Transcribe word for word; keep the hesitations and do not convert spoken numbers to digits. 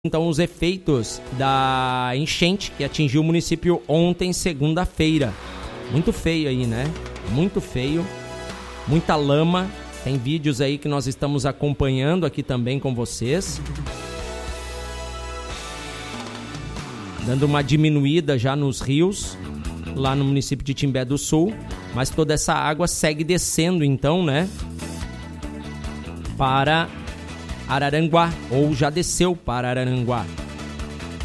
Então, os efeitos da enchente que atingiu o município ontem, segunda-feira. Muito feio aí, né? Muito feio. Muita lama. Tem vídeos aí que nós estamos acompanhando aqui também com vocês. Dando uma diminuída já nos rios, lá no município de Timbé do Sul. Mas toda essa água segue descendo, então, né? Para Araranguá, ou já desceu para Araranguá.